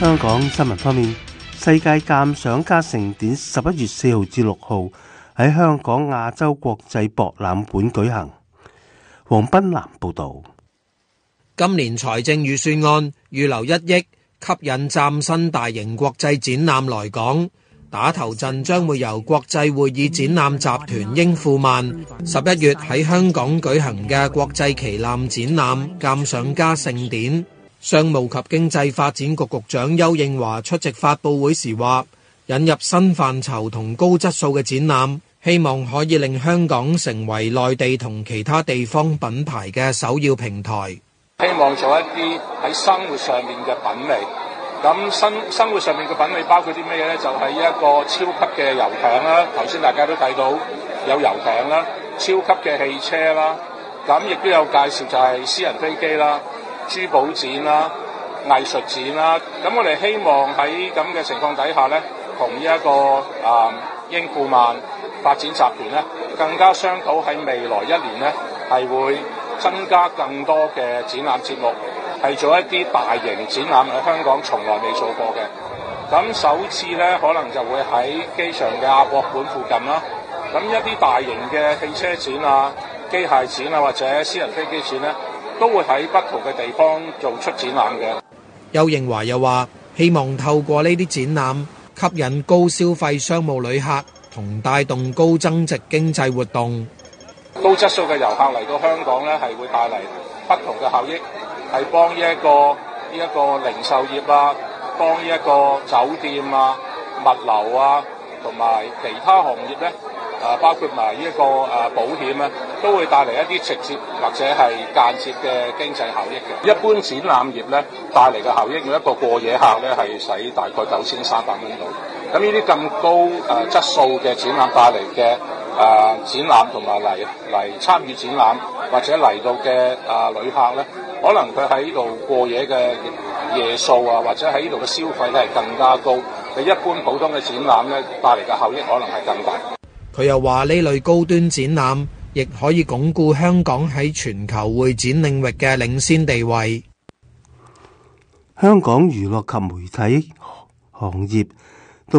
香港新聞方面，世界鑑賞家盛典11月4號至6號喺香港亞洲國際博覽館舉行。黃斌南報道。 今年財政預算案預留1億吸引嶄新大型國際展覽來港，打頭陣將會由國際會議展覽集團英富曼11月喺香港舉行嘅國際旗艦展覽鑑賞家盛典。商務及經濟發展局局長丘應樺出席發佈會時話，引入新範疇同高質素嘅展覽，希望可以令香港成為內地同其他地方品牌嘅首要平台。 希望做一啲喺生活上面嘅品味。咁生活上面嘅品味包括啲咩嘢呢？就係一個超級嘅遊艇啦，頭先大家都睇到有遊艇啦，超級嘅汽車啦，咁亦都有介紹就係私人飛機啦、珠寶展啦、藝術展啦。咁我哋希望喺咁嘅情況底下呢，同呢一個英富曼發展集團呢，更加商討喺未來1年呢，係會增加更多嘅展覽節目，係做一啲大型展覽喺香港從來未做過嘅。咁首次呢，可能就會喺機場嘅亞博館附近啦。咁一啲大型嘅汽車展啊、機械展啊或者私人飛機展呢，都會喺不同嘅地方做出展覽嘅。 丘應樺又話，希望透過呢啲展覽吸引高消費商務旅客，同帶動高增值經濟活動。 高質素嘅遊客嚟到香港呢，係會帶嚟不同嘅效益，係幫呢一個零售業啊，幫呢一個酒店啊、物流啊，同埋其他行業呢，包括埋呢一個保險呢，都會帶嚟一啲直接或者係間接嘅經濟效益嘅。一般展覽業呢，帶嚟嘅效益，每一個過夜客呢，係使大概9300蚊到。咁呢啲咁高質素嘅展覽帶嚟嘅展覽同埋嚟參與展覽或者嚟到嘅旅客咧，可能佢喺呢度過夜嘅夜數啊，或者喺呢度嘅消費咧係更加高，比一般普通嘅展覽咧帶嚟嘅效益可能係更大。 佢又話呢類高端展覽亦可以鞏固香港喺全球會展領域嘅領先地位。 香港娛樂及媒體行業到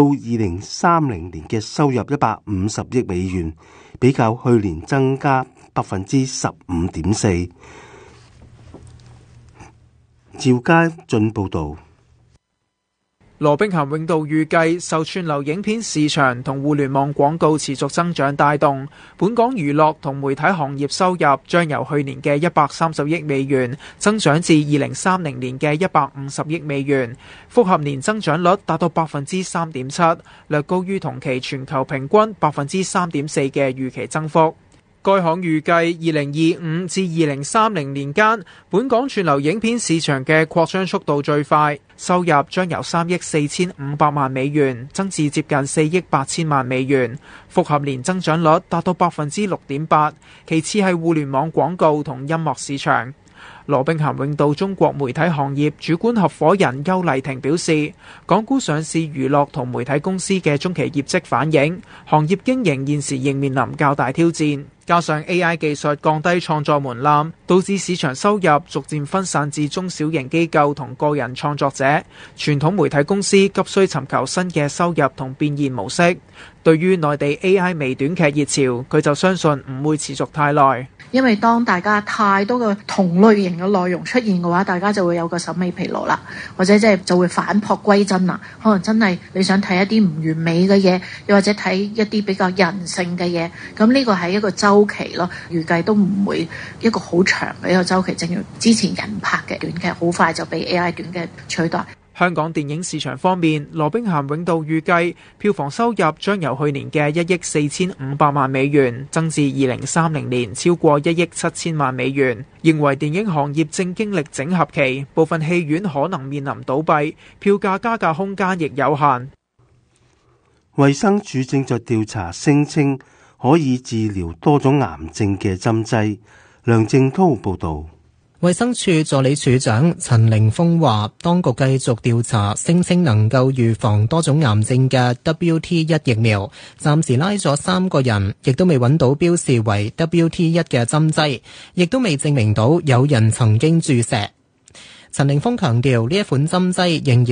2030年嘅收入150億美元，比較去年增加15.4%。趙家俊報導。 羅兵咸永道預計受串流影片市場同互聯網廣告持續增長帶動，本港娛樂同媒體行業收入將由去年嘅130億美元增長至2030年嘅150億美元，複合年增長率達到3.7%，略高於同期全球平均3.4%嘅預期增幅。該行預計2025至2030年間，本港串流影片市場嘅擴張速度最快，收入將由3億4500萬美元增至接近4億8000萬美元，複合年增長率達到6.8%，其次係互聯網廣告同音樂市場。羅兵咸永道中國媒體行業主管合夥人邱麗婷表示，港股上市娛樂同媒體公司嘅中期業績反映，行業經營現時仍面臨較大挑戰，加上 AI 技術降低創作門檻，導致市場收入逐漸分散至中小型機構同個人創作者，傳統媒體公司急需尋求新嘅收入同變現模式。對於內地 AI 微短劇熱潮，佢就相信唔會持續太耐。 因為當大家太多嘅同類型嘅內容出現嘅話，大家就會有個審美疲勞啦，或者就會返璞歸真啦。可能真係你想睇一啲唔完美嘅嘢，又或者睇一啲比較人性嘅嘢，咁呢個係一個週期咯。預計都唔會一個好長嘅一個週期，正如之前人拍嘅短劇，好快就被 AI 短劇取代。 香港電影市場方面，羅兵咸永道預計票房收入將由去年嘅1億4500萬美元增至2030年超過1億7000萬美元，認為電影行業正經歷整合期，部分戲院可能面臨倒閉，票價加價空間亦有限。 衛生署正在調查聲稱可以治療多種癌症嘅針劑。梁正濤報導。 衛生署助理署長陳凌峰話，當局繼續調查聲稱能夠預防多種癌症嘅 WT1 疫苗，暫時拉咗3個人，亦都未揾到標示為 WT1 嘅針劑，亦都未證明到有人曾經注射。陳凌峰強調，呢一款針劑仍然